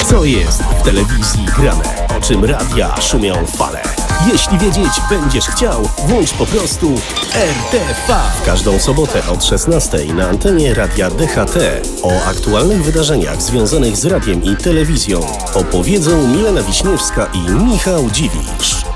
Co jest w telewizji grane? O czym radia szumią fale? Jeśli wiedzieć będziesz chciał, włącz po prostu RTV. W każdą sobotę od 16 na antenie Radia DHT o aktualnych wydarzeniach związanych z radiem i telewizją opowiedzą Milena Wiśniewska i Michał Dziwisz.